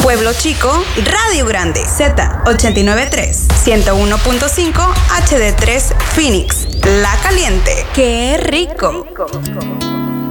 Pueblo Chico, Radio Grande, Z89.3, 101.5 HD3 Phoenix, La Caliente. ¡Qué rico!